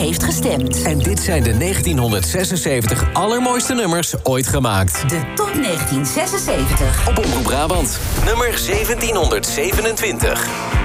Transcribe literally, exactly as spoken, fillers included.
heeft gestemd. En dit zijn de negentienhonderdzesenzeventig allermooiste nummers ooit gemaakt. De top negentien zesenzeventig. Op Omroep Brabant. Nummer zeventienhonderdzevenentwintig.